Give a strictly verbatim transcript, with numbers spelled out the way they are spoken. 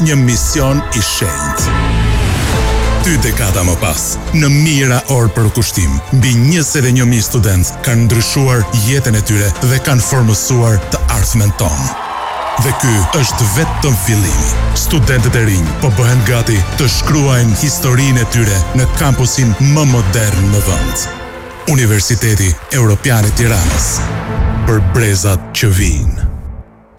një mision i shenjtë. Dy dekada më pas, në mijëra orë për kushtim, mbi njëzet e një mijë student kanë ndryshuar jetën e tyre dhe kanë formësuar të ardhmen tonë. Dhe ky është vetëm fillimi. Studentët e rinj po bëhen gati të shkruajnë historinë e tyre në kampusin më modern në vend. Universiteti Evropian i Tiranës. Për brezat që vijnë.